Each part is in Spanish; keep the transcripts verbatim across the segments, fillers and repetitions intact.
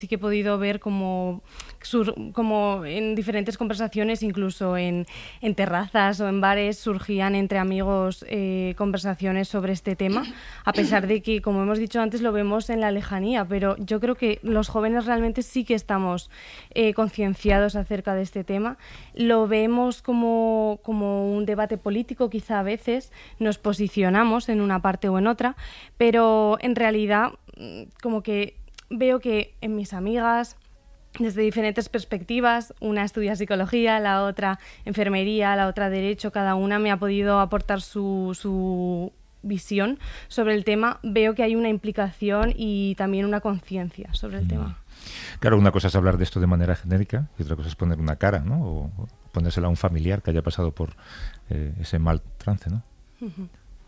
Sí que he podido ver como, como en diferentes conversaciones, incluso en, en terrazas o en bares, surgían entre amigos eh, conversaciones sobre este tema, a pesar de que, como hemos dicho antes, lo vemos en la lejanía, pero yo creo que los jóvenes realmente sí que estamos eh, concienciados acerca de este tema. Lo vemos como, como un debate político, quizá a veces nos posicionamos en una parte o en otra, pero en realidad como que veo que en mis amigas, desde diferentes perspectivas, una estudia psicología, la otra enfermería, la otra derecho, cada una me ha podido aportar su, su visión sobre el tema. Veo que hay una implicación y también una conciencia sobre el mm. tema. Claro, una cosa es hablar de esto de manera genérica y otra cosa es poner una cara, ¿no? O ponérsela a un familiar que haya pasado por eh, ese mal trance, ¿no? Uh-huh.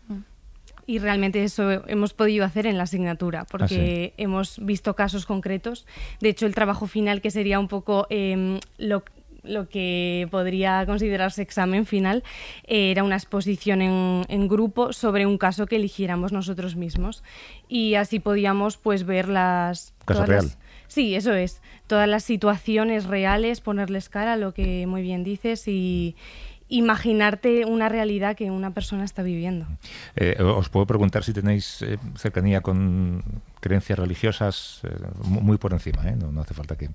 Y realmente eso hemos podido hacer en la asignatura, porque ¿Ah, sí? hemos visto casos concretos. De hecho, el trabajo final, que sería un poco eh, lo, lo que podría considerarse examen final, eh, era una exposición en, en grupo sobre un caso que eligiéramos nosotros mismos. Y así podíamos pues ver las... ¿Caso real? Las, sí, eso es. Todas las situaciones reales, ponerles cara, lo que muy bien dices, y... imaginarte una realidad que una persona está viviendo. Eh, os puedo preguntar si tenéis eh, cercanía con creencias religiosas eh, muy por encima, ¿eh? No, no hace falta que...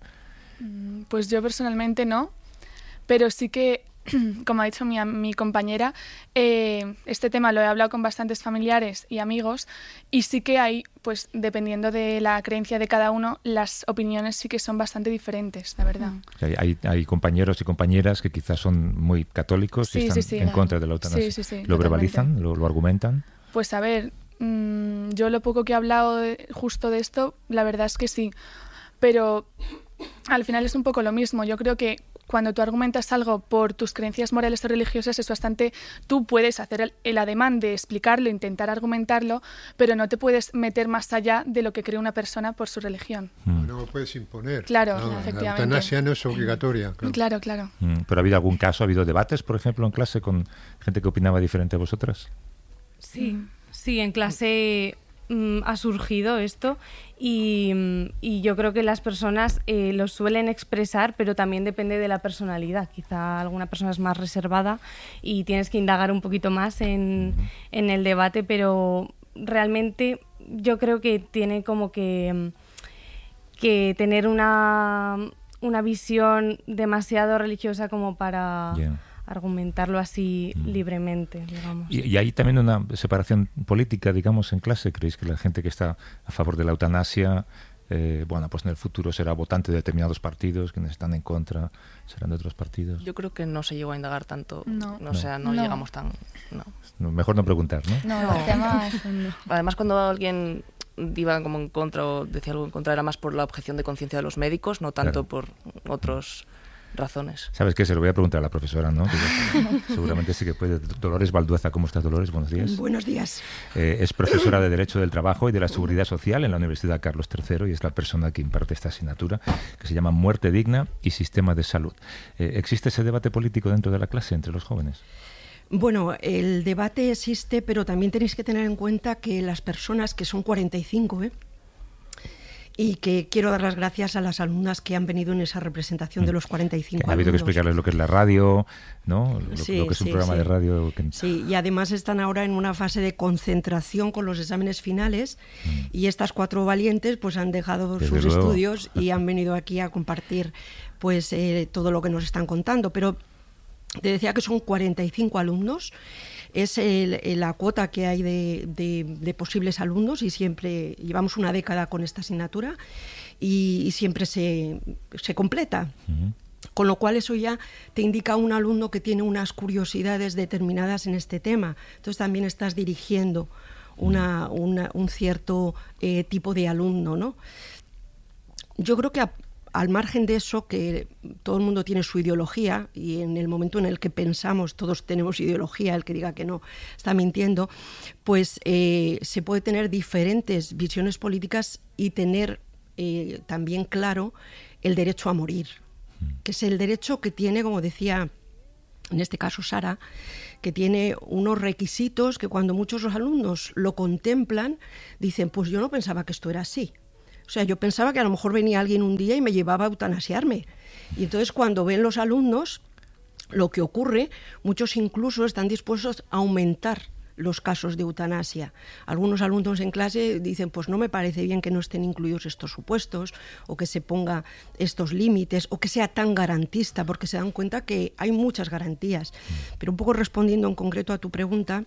Pues yo personalmente no, pero sí que, como ha dicho mi, mi compañera, eh, este tema lo he hablado con bastantes familiares y amigos y sí que hay, pues dependiendo de la creencia de cada uno, las opiniones sí que son bastante diferentes, la verdad. Hay, hay, hay compañeros y compañeras que quizás son muy católicos sí, y están sí, sí, en claro. contra de la eutanasia. Sí, sí, sí, ¿Lo totalmente. verbalizan? ¿Lo, lo argumentan? Pues a ver, mmm, yo lo poco que he hablado de, justo de esto, la verdad es que sí, pero al final es un poco lo mismo. Yo creo que cuando tú argumentas algo por tus creencias morales o religiosas es bastante... Tú puedes hacer el, el ademán de explicarlo, intentar argumentarlo, pero no te puedes meter más allá de lo que cree una persona por su religión. Mm. No lo puedes imponer. Claro, no, efectivamente. La eutanasia no es obligatoria. Claro, claro. claro. Mm. ¿Pero ha habido algún caso, ha habido debates, por ejemplo, en clase con gente que opinaba diferente a vosotras? Sí, sí, en clase... ha surgido esto y, y yo creo que las personas eh, lo suelen expresar, pero también depende de la personalidad. Quizá alguna persona es más reservada y tienes que indagar un poquito más en, en el debate, pero realmente yo creo que tiene como que, que tener una, una visión demasiado religiosa como para... Yeah. argumentarlo así mm. libremente, digamos. Y, y hay también una separación política, digamos, en clase. ¿Creéis que la gente que está a favor de la eutanasia, eh, bueno, pues en el futuro será votante de determinados partidos, quienes están en contra serán de otros partidos? Yo creo que no se llegó a indagar tanto, no, no, o sea, no, no llegamos tan... No. No, mejor no preguntar, ¿no? No, no. El tema es no. Además, cuando alguien iba como en contra o decía algo en contra, era más por la objeción de conciencia de los médicos, no tanto claro. por otros... razones. ¿Sabes qué? Se lo voy a preguntar a la profesora, ¿no? Seguramente sí que puede. Dolores Baldueza, ¿cómo estás, Dolores? Buenos días. Buenos días. Eh, es profesora de Derecho del Trabajo y de la Seguridad Social en la Universidad Carlos tercero y es la persona que imparte esta asignatura que se llama Muerte Digna y Sistema de Salud. Eh, ¿Existe ese debate político dentro de la clase entre los jóvenes? Bueno, el debate existe, pero también tenéis que tener en cuenta que las personas, que son cuarenta y cinco, ¿eh? Y que quiero dar las gracias a las alumnas que han venido en esa representación de los cuarenta y cinco que ha habido alumnos. que explicarles lo que es la radio, ¿no? Lo, sí, lo que es un sí, programa sí. de radio. Que... Sí, y además están ahora en una fase de concentración con los exámenes finales mm. y estas cuatro valientes pues han dejado Desde sus luego. estudios y han venido aquí a compartir pues eh, todo lo que nos están contando. Pero te decía que son cuarenta y cinco alumnos. Es el, la cuota que hay de, de, de posibles alumnos y siempre llevamos una década con esta asignatura y, y siempre se, se completa. Uh-huh. Con lo cual eso ya te indica un alumno que tiene unas curiosidades determinadas en este tema. Entonces también estás dirigiendo una, una, un cierto eh, tipo de alumno, ¿no? Yo creo que a, al margen de eso, que todo el mundo tiene su ideología y en el momento en el que pensamos todos tenemos ideología, el que diga que no está mintiendo, pues eh, se puede tener diferentes visiones políticas y tener eh, también claro el derecho a morir, que es el derecho que tiene, como decía en este caso Sara, que tiene unos requisitos que cuando muchos los alumnos lo contemplan, dicen, pues yo no pensaba que esto era así. O sea, yo pensaba que a lo mejor venía alguien un día y me llevaba a eutanasiarme. Y entonces cuando ven los alumnos, lo que ocurre, muchos incluso están dispuestos a aumentar los casos de eutanasia. Algunos alumnos en clase dicen, pues no me parece bien que no estén incluidos estos supuestos, o que se ponga estos límites, o que sea tan garantista, porque se dan cuenta que hay muchas garantías. Pero un poco respondiendo en concreto a tu pregunta,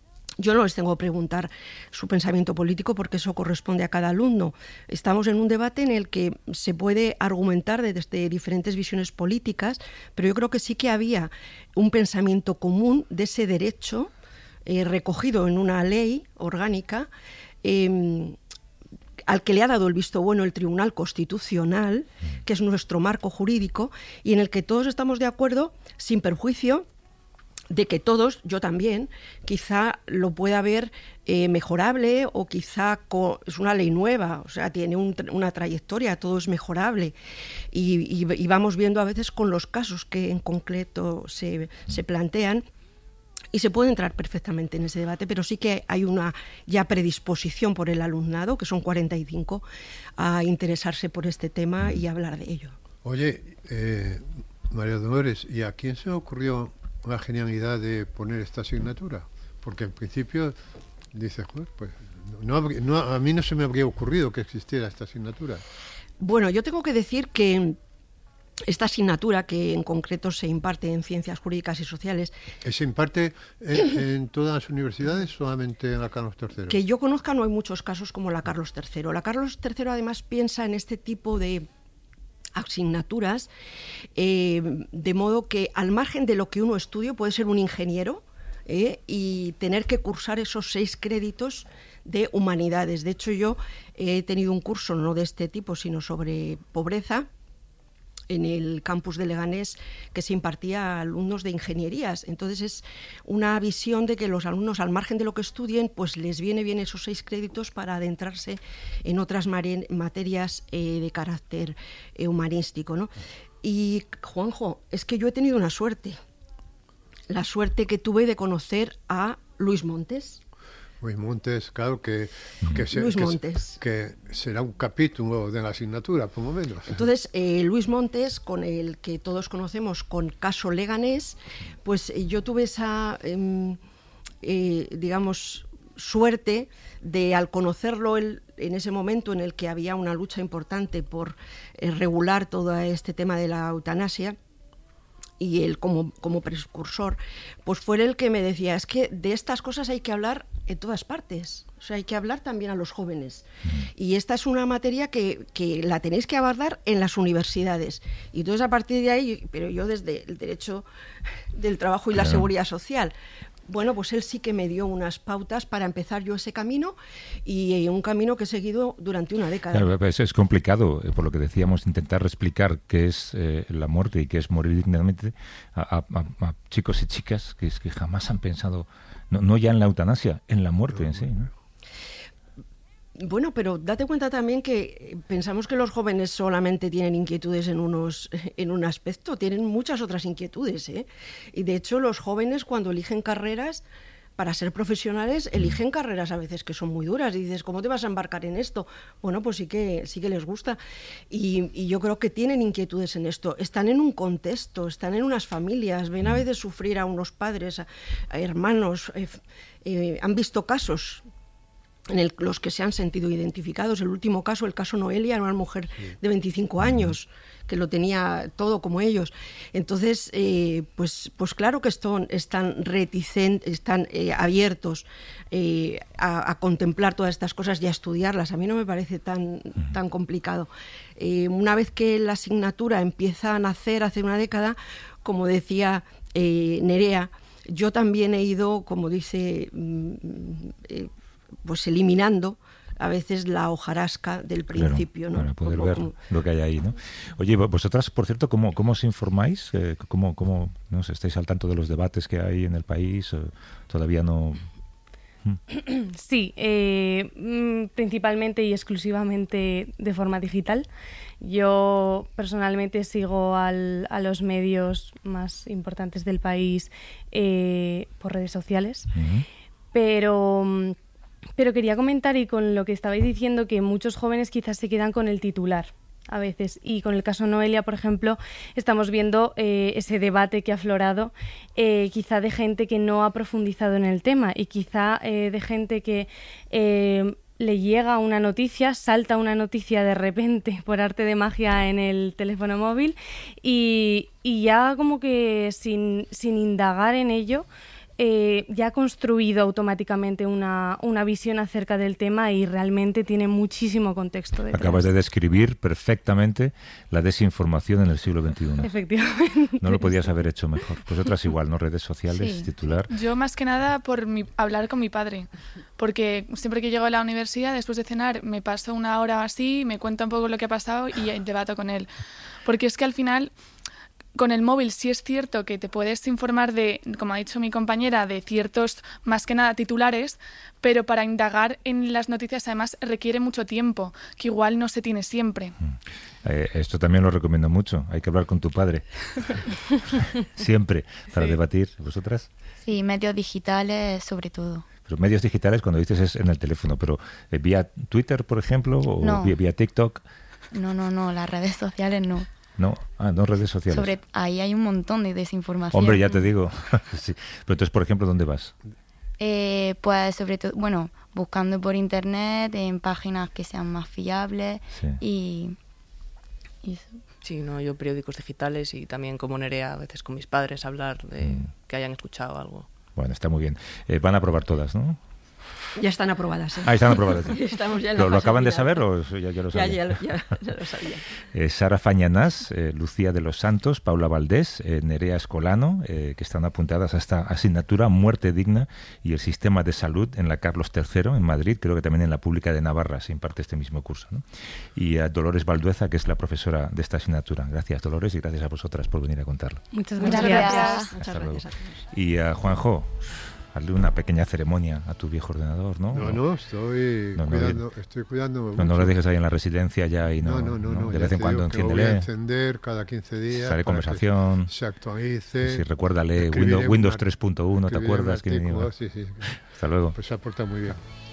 yo no les tengo que preguntar su pensamiento político porque eso corresponde a cada alumno. Estamos en un debate en el que se puede argumentar desde diferentes visiones políticas, pero yo creo que sí que había un pensamiento común de ese derecho eh, recogido en una ley orgánica eh, al que le ha dado el visto bueno el Tribunal Constitucional, que es nuestro marco jurídico, y en el que todos estamos de acuerdo, sin perjuicio de que todos, yo también, quizá lo pueda ver eh, mejorable, o quizá co- es una ley nueva, o sea, tiene un, una trayectoria, todo es mejorable. Y, y, y vamos viendo a veces con los casos que en concreto se, se plantean, y se puede entrar perfectamente en ese debate, pero sí que hay una ya predisposición por el alumnado, que son cuarenta y cinco, a interesarse por este tema y hablar de ello. Oye, eh, María Dolores, ¿y a quién se le ocurrió la genialidad de poner esta asignatura? Porque en principio dices, pues no, habría, no, a mí no se me habría ocurrido que existiera esta asignatura. Bueno, yo tengo que decir que esta asignatura, que en concreto se imparte en Ciencias Jurídicas y Sociales... ¿Se imparte en, en todas las universidades, solamente en la Carlos tercero? Que yo conozca, no hay muchos casos como la Carlos tercero. La Carlos tercero además piensa en este tipo de asignaturas, eh, de modo que al margen de lo que uno estudie, puede ser un ingeniero eh, y tener que cursar esos seis créditos de humanidades. De hecho, yo he tenido un curso no de este tipo, sino sobre pobreza, en el campus de Leganés, que se impartía a alumnos de ingenierías. Entonces es una visión de que los alumnos, al margen de lo que estudien, pues les viene bien esos seis créditos para adentrarse en otras materias eh, de carácter eh, humanístico, ¿no? Y, Juanjo, es que yo he tenido una suerte, la suerte que tuve de conocer a Luis Montes. Luis Montes, claro, que, que, se, Luis que, Montes. que será un capítulo de la asignatura, por lo menos. Entonces, eh, Luis Montes, con el que todos conocemos con Caso Leganés, pues eh, yo tuve esa, eh, eh, digamos, suerte de, al conocerlo él, en ese momento en el que había una lucha importante por eh, regular todo este tema de la eutanasia, y él como, como precursor, pues fue el que me decía, es que de estas cosas hay que hablar en todas partes, o sea, hay que hablar también a los jóvenes. Y esta es una materia que, que la tenéis que abordar en las universidades. Y entonces a partir de ahí, pero yo desde el derecho del trabajo y la seguridad social, bueno, pues él sí que me dio unas pautas para empezar yo ese camino, y un camino que he seguido durante una década. Claro, pues es complicado, por lo que decíamos, intentar explicar qué es eh, la muerte y qué es morir dignamente a, a, a chicos y chicas que, es que jamás han pensado, no, no ya en la eutanasia, en la muerte en sí, ¿no? Bueno, pero date cuenta también que pensamos que los jóvenes solamente tienen inquietudes en unos en un aspecto, tienen muchas otras inquietudes, ¿eh? Y de hecho los jóvenes, cuando eligen carreras para ser profesionales, eligen carreras a veces que son muy duras, y dices, ¿cómo te vas a embarcar en esto? Bueno, pues sí que sí que les gusta, y, y yo creo que tienen inquietudes en esto, están en un contexto, están en unas familias, ven a veces sufrir a unos padres, a, a hermanos, eh, eh, han visto casos en el, los que se han sentido identificados. El último caso, el caso Noelia, era una mujer de veinticinco años que lo tenía todo como ellos. Entonces, eh, pues, pues claro que están, están reticentes, están eh, abiertos eh, a, a contemplar todas estas cosas y a estudiarlas. A mí no me parece tan, tan complicado. Eh, una vez que la asignatura empieza a nacer hace una década, como decía eh, Nerea, yo también he ido, como dice, eh, pues eliminando a veces la hojarasca del principio, claro, ¿no? Para poder como, ver como... lo que hay ahí, ¿no? Oye, vosotras, por cierto, ¿cómo, cómo os informáis? Eh, ¿Cómo, cómo no sé, estáis al tanto de los debates que hay en el país? ¿O todavía no...? Sí, eh, principalmente y exclusivamente de forma digital. Yo personalmente sigo al, a los medios más importantes del país eh, por redes sociales, uh-huh. pero Pero quería comentar, y con lo que estabais diciendo, que muchos jóvenes quizás se quedan con el titular a veces. Y con el caso Noelia, por ejemplo, estamos viendo eh, ese debate que ha aflorado, eh, quizá de gente que no ha profundizado en el tema y quizá eh, de gente que eh, le llega una noticia, salta una noticia de repente por arte de magia en el teléfono móvil y, y ya como que sin, sin indagar en ello, Eh, ya ha construido automáticamente una, una visión acerca del tema y realmente tiene muchísimo contexto detrás. Acabas de describir perfectamente la desinformación en el siglo veintiuno. Efectivamente. No lo podías haber hecho mejor. Vosotras igual, ¿no? Redes sociales, Sí. titular. Yo más que nada por mi, hablar con mi padre, porque siempre que llego a la universidad, después de cenar, me paso una hora así, me cuenta un poco lo que ha pasado y debato con él. Porque es que al final, con el móvil sí es cierto que te puedes informar de, como ha dicho mi compañera, de ciertos, más que nada, titulares, pero para indagar en las noticias además requiere mucho tiempo, que igual no se tiene siempre. Eh, esto también lo recomiendo mucho. Hay que hablar con tu padre. Siempre, para Sí. debatir. ¿Vosotras? Sí, medios digitales sobre todo. Pero medios digitales, cuando dices, es en el teléfono, pero eh, vía Twitter, por ejemplo, o No. vía, vía TikTok. No, no, no, las redes sociales no. No, ah, no redes sociales. Sobre ahí hay un montón de desinformación. Hombre, ya te digo. Sí. Pero entonces, por ejemplo, ¿dónde vas? Eh, pues sobre todo, bueno, buscando por internet en páginas que sean más fiables Sí. y, y eso. Sí, no, yo periódicos digitales y también como Nerea, a veces con mis padres, hablar de Mm. que hayan escuchado algo. Bueno, está muy bien. Eh, van a probar todas, ¿no? Ya están aprobadas. ¿eh? Ah, están aprobadas. Estamos ya en la ¿Lo, lo fase acaban de final. saber o eso ya, ya lo Ya, sabían? ya, lo- ya, ya lo sabía. Eh, Sara Fañanás, eh, Lucía de los Santos, Paula Valdés, eh, Nerea Escolano, eh, que están apuntadas a esta asignatura Muerte Digna y el Sistema de Salud en la Carlos tercero en Madrid, creo que también en la Pública de Navarra se imparte este mismo curso, ¿no? Y a Dolores Baldueza, que es la profesora de esta asignatura. Gracias, Dolores, y gracias a vosotras por venir a contarlo. Muchas Muchas gracias. gracias. Muchas Hasta gracias a luego. todos. Y a Juanjo, hazle una pequeña ceremonia a tu viejo ordenador, ¿no? No, no, estoy No, no, cuidando, estoy cuidándome No, no mucho. lo dejes ahí en la residencia ya y no. No, no, no, no, De ya vez en te cuando digo que lo voy a enciéndele. encender cada quince días. Sale para conversación. que se actualice. Sí, recuérdale escribiré Windows, Windows un ar- tres punto uno, ¿te escribiré un acuerdas? Que artículo, venía? sí, sí. Hasta luego. Pues se aporta muy bien.